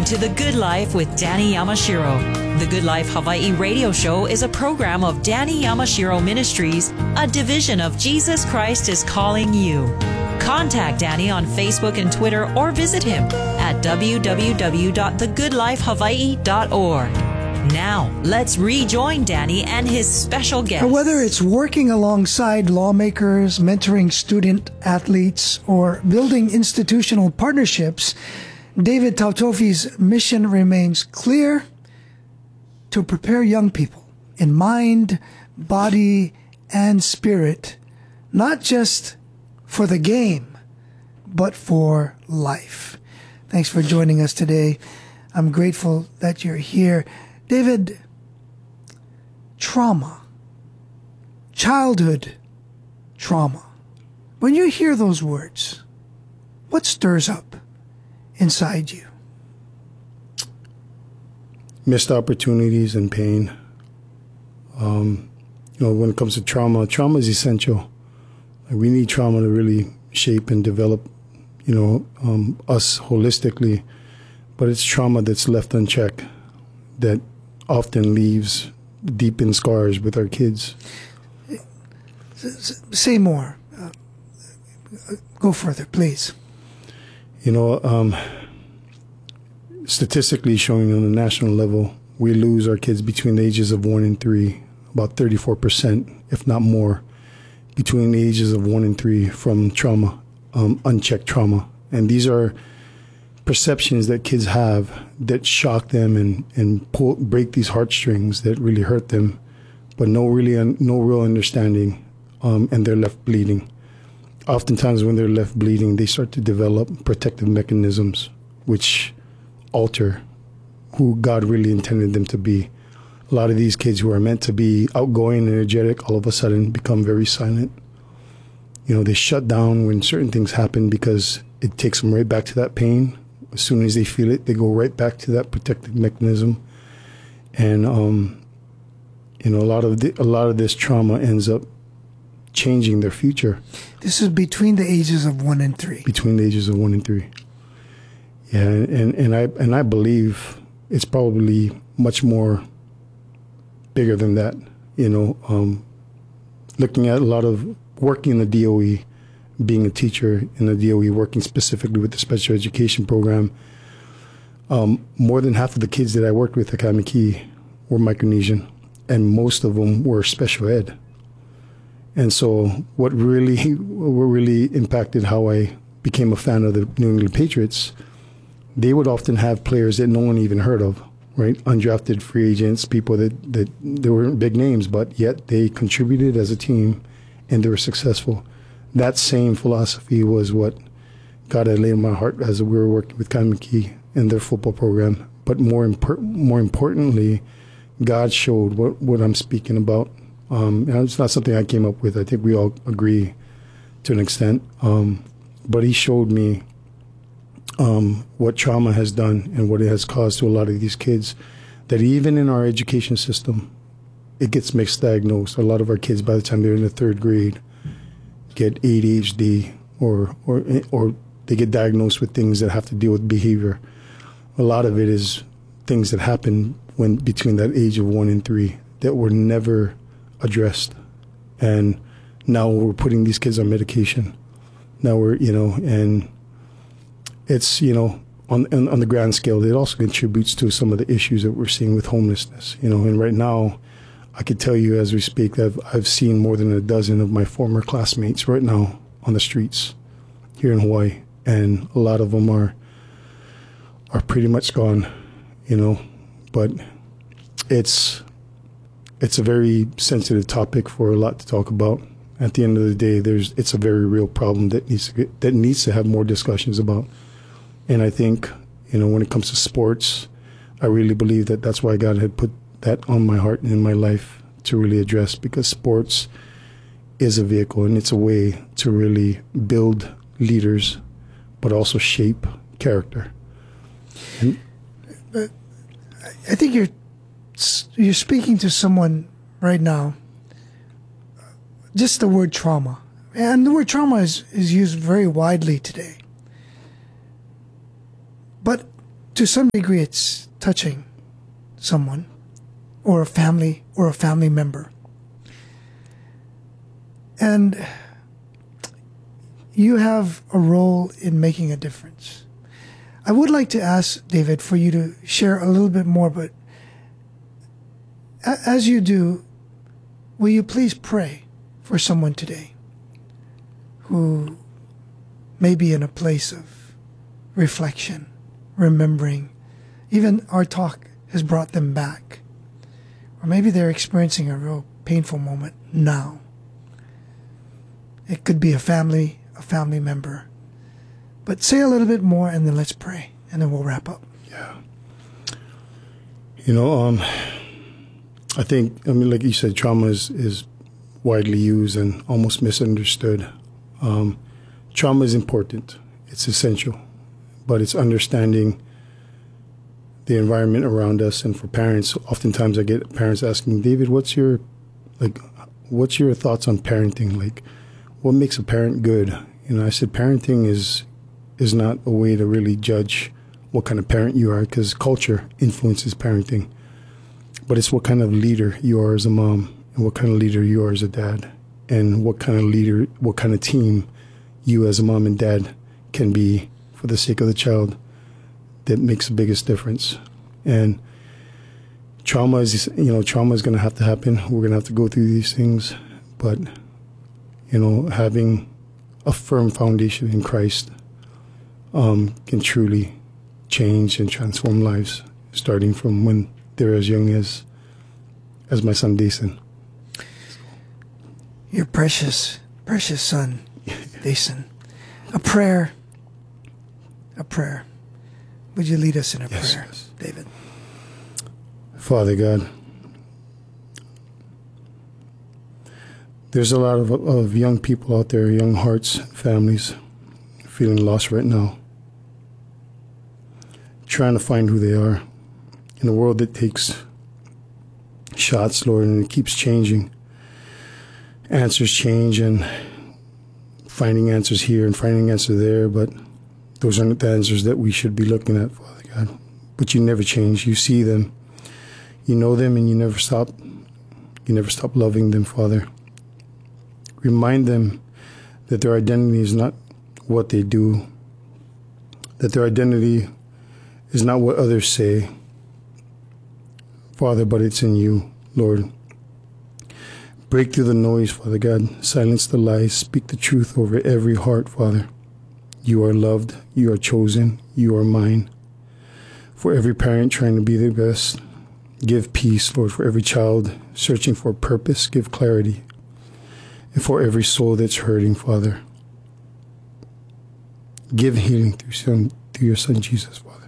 to The Good Life with Danny Yamashiro. The Good Life Hawaii radio show is a program of Danny Yamashiro Ministries, a division of Jesus Christ is Calling You. Contact Danny on Facebook and Twitter or visit him at www.thegoodlifehawaii.org. Now, let's rejoin Danny and his special guest. Whether it's working alongside lawmakers, mentoring student athletes, or building institutional partnerships, David Tautofi's mission remains clear: to prepare young people in mind, body, and spirit, not just for the game, but for life. Thanks for joining us today. I'm grateful that you're here. David, trauma, childhood trauma. When you hear those words, what stirs up inside you? Missed opportunities and pain. When it comes to trauma is essential. We need trauma to really shape and develop, us holistically. But it's trauma that's left unchecked that often leaves deepened scars with our kids. Say more. Go further, please. Statistically showing on the national level, we lose our kids between the ages of 1 and 3, about 34%, if not more, between the ages of 1 and 3 from trauma, unchecked trauma. And these are perceptions that kids have that shock them and break these heartstrings that really hurt them, but no real understanding, and they're left bleeding. Oftentimes when they're left bleeding, they start to develop protective mechanisms which alter who God really intended them to be. A lot of these kids who are meant to be outgoing and energetic all of a sudden become very silent. They shut down when certain things happen because it takes them right back to that pain. As soon as they feel it, they go right back to that protective mechanism. And, a lot of this trauma ends up changing their future. This is between the ages of 1 and 3. Between the ages of 1 and 3. Yeah, and I believe it's probably much more bigger than that. Looking at a lot of working in the DOE, being a teacher in the DOE, working specifically with the special education program, more than half of the kids that I worked with at Kamiki were Micronesian, and most of them were special ed. And so what really impacted how I became a fan of the New England Patriots, they would often have players that no one even heard of, right? Undrafted free agents, people that they weren't big names, but yet they contributed as a team and they were successful. That same philosophy was what God had laid in my heart as we were working with Kamiki and their football program. But more importantly, God showed what I'm speaking about. And it's not something I came up with. I think we all agree to an extent. But he showed me what trauma has done and what it has caused to a lot of these kids, that even in our education system, it gets misdiagnosed. A lot of our kids, by the time they're in the 3rd grade, get ADHD or they get diagnosed with things that have to deal with behavior. A lot of it is things that happen between that age of 1 and 3 that were never addressed. And now we're putting these kids on medication. Now we're, and it's, on the grand scale, it also contributes to some of the issues that we're seeing with homelessness, and right now, I could tell you as we speak that I've seen more than a dozen of my former classmates right now on the streets here in Hawaii, and a lot of them are pretty much gone, but it's a very sensitive topic for a lot to talk about. At the end of the day, it's a very real problem that needs to have more discussions about. And I think, when it comes to sports, I really believe that that's why God had put that on my heart and in my life to really address, because sports is a vehicle and it's a way to really build leaders, but also shape character. I think you're speaking to someone right now. Just the word trauma, and the word trauma is used very widely today. But to some degree it's touching someone or a family member. And you have a role in making a difference. I would like to ask David for you to share a little bit more, but as you do, will you please pray for someone today who may be in a place of reflection, remembering, even our talk has brought them back, or maybe they're experiencing a real painful moment now. It could be a family member. But say a little bit more and then let's pray and then we'll wrap up. Yeah. I think, like you said, trauma is widely used and almost misunderstood. Trauma is important. It's essential. But it's understanding the environment around us. And for parents, oftentimes I get parents asking, David, what's your thoughts on parenting? Like, what makes a parent good? I said parenting is not a way to really judge what kind of parent you are, because culture influences parenting. But it's what kind of leader you are as a mom, and what kind of leader you are as a dad, and what kind of team you as a mom and dad can be for the sake of the child that makes the biggest difference. And trauma is going to have to happen. We're going to have to go through these things, but having a firm foundation in Christ can truly change and transform lives, starting from when they're as young as my son Dason. Your precious son, Dason. A prayer. Would you lead us in a prayer, yes. David? Father God, there's a lot of young people out there, young hearts, families, feeling lost right now, trying to find who they are in a world that takes shots, Lord, and it keeps changing. Answers change, and finding answers here and finding answers there, but those aren't the answers that we should be looking at, Father God. But you never change. You see them, you know them, and you never stop loving them, Father. Remind them that their identity is not what they do, that their identity is not what others say, Father, but it's in you, Lord. Break through the noise, Father God. Silence the lies. Speak the truth over every heart, Father. You are loved. You are chosen. You are mine. For every parent trying to be their best, give peace, Lord. For every child searching for purpose, give clarity. And for every soul that's hurting, Father, give healing through your Son, Jesus, Father.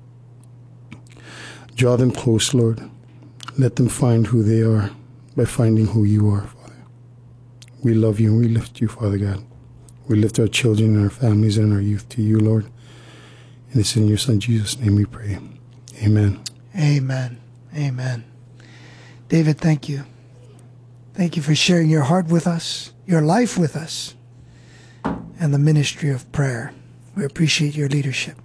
Draw them close, Lord. Let them find who they are by finding who you are, Father. We love you and we lift you, Father God. We lift our children and our families and our youth to you, Lord. And it's in your Son, Jesus' name we pray. Amen. Amen. Amen. David, thank you. Thank you for sharing your heart with us, your life with us, and the ministry of prayer. We appreciate your leadership.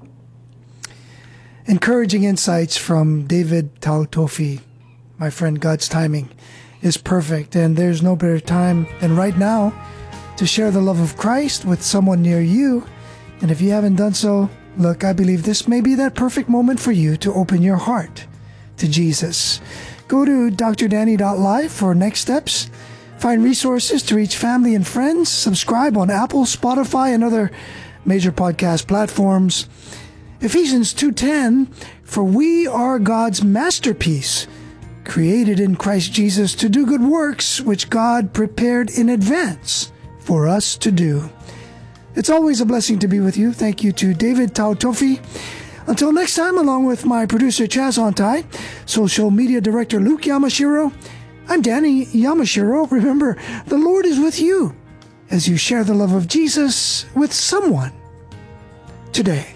Encouraging insights from David Tautofi. My friend, God's timing is perfect, and there's no better time than right now to share the love of Christ with someone near you. And if you haven't done so, look, I believe this may be that perfect moment for you to open your heart to Jesus. Go to drdanny.live for next steps. Find resources to reach family and friends. Subscribe on Apple, Spotify, and other major podcast platforms. Ephesians 2:10, for we are God's masterpiece, created in Christ Jesus to do good works, which God prepared in advance for us to do. It's always a blessing to be with you. Thank you to David Tautofi. Until next time, along with my producer Chaz Ontai, social media director Luke Yamashiro, I'm Danny Yamashiro. Remember, the Lord is with you as you share the love of Jesus with someone today.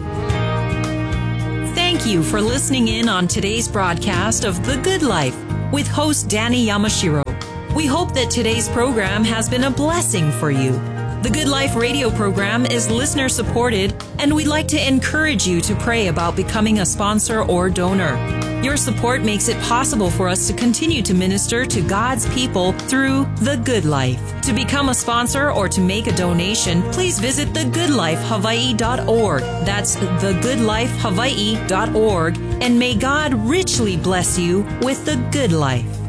Thank you for listening in on today's broadcast of The Good Life. with host Danny Yamashiro. We hope that today's program has been a blessing for you. The Good Life radio program is listener supported, and we'd like to encourage you to pray about becoming a sponsor or donor. Your support makes it possible for us to continue to minister to God's people through The Good Life. To become a sponsor or to make a donation, please visit thegoodlifehawaii.org. That's thegoodlifehawaii.org. And may God richly bless you with the good life.